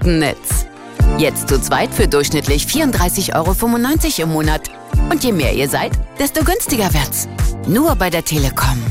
besten Netz. Jetzt zu zweit für durchschnittlich 34,95 € im Monat. Und je mehr ihr seid, desto günstiger wird's. Nur bei der Telekom.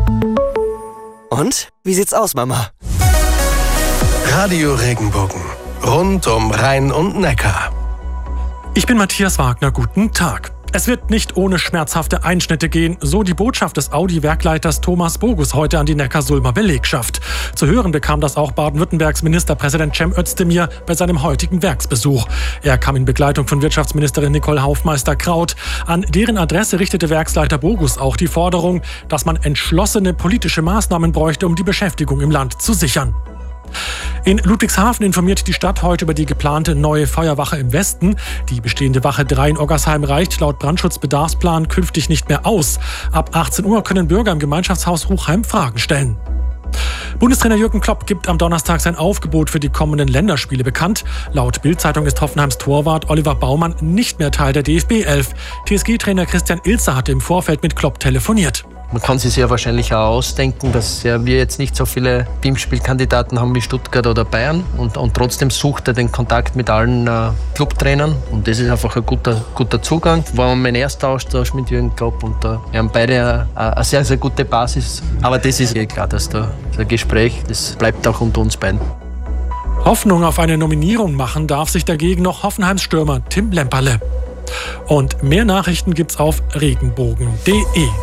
Und? Wie sieht's aus, Mama? Radio Regenbogen. Rund um Rhein und Neckar. Ich bin Matthias Wagner, guten Tag. Es wird nicht ohne schmerzhafte Einschnitte gehen, so die Botschaft des Audi-Werkleiters Thomas Bogus heute an die Neckarsulmer Belegschaft. Zu hören bekam das auch Baden-Württembergs Ministerpräsident Cem Özdemir bei seinem heutigen Werksbesuch. Er kam in Begleitung von Wirtschaftsministerin Nicole Hauffmeister-Kraut. An deren Adresse richtete Werksleiter Bogus auch die Forderung, dass man entschlossene politische Maßnahmen bräuchte, um die Beschäftigung im Land zu sichern. In Ludwigshafen informiert die Stadt heute über die geplante neue Feuerwache im Westen. Die bestehende Wache 3 in Oggersheim reicht laut Brandschutzbedarfsplan künftig nicht mehr aus. Ab 18 Uhr können Bürger im Gemeinschaftshaus Ruchheim Fragen stellen. Bundestrainer Jürgen Klopp gibt am Donnerstag sein Aufgebot für die kommenden Länderspiele bekannt. Laut Bild-Zeitung ist Hoffenheims Torwart Oliver Baumann nicht mehr Teil der DFB 11. TSG-Trainer Christian Ilzer hatte im Vorfeld mit Klopp telefoniert. Man kann sich sehr wahrscheinlich auch ausdenken, dass wir jetzt nicht so viele Teamspielkandidaten haben wie Stuttgart oder Bayern. Und trotzdem sucht er den Kontakt mit allen Clubtrainern. Und das ist einfach ein guter Zugang. War mein erster Austausch mit Jürgen Klopp. Und wir haben beide eine sehr, sehr gute Basis. Aber das ist klar, dass das Gespräch, das bleibt auch unter uns beiden. Hoffnung auf eine Nominierung machen darf sich dagegen noch Hoffenheims Stürmer Tim Lemperle. Und mehr Nachrichten gibt's auf regenbogen.de.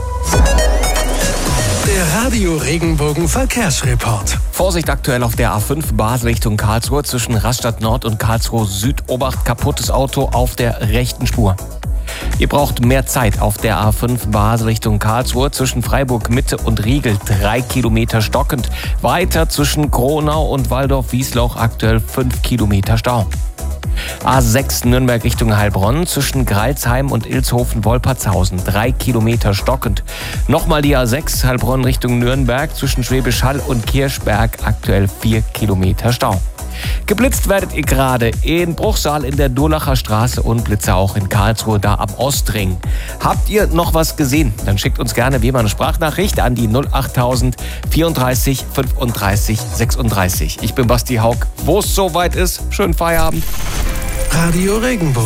Der Radio Regenbogen Verkehrsreport. Vorsicht aktuell auf der A5 Basel Richtung Karlsruhe zwischen Rastatt Nord und Karlsruhe Süd. Obacht, kaputtes Auto auf der rechten Spur. Ihr braucht mehr Zeit auf der A5 Basel Richtung Karlsruhe zwischen Freiburg Mitte und Riegel 3 Kilometer stockend. Weiter zwischen Kronau und Waldorf-Wiesloch aktuell 5 Kilometer Stau. A6 Nürnberg Richtung Heilbronn zwischen Greilsheim und Ilshofen-Wolpertshausen 3 Kilometer stockend. Nochmal die A6 Heilbronn Richtung Nürnberg zwischen Schwäbisch Hall und Kirchberg aktuell 4 Kilometer Stau. Geblitzt werdet ihr gerade in Bruchsal in der Durlacher Straße und Blitze auch in Karlsruhe da am Ostring. Habt ihr noch was gesehen? Dann schickt uns gerne wie immer eine Sprachnachricht an die 08000 34 35 36. Ich bin Basti Haug. Wo es soweit ist, schönen Feierabend. Radio Regenbogen.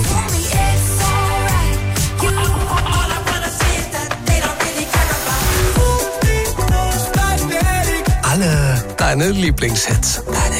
Alle deine Lieblingshits.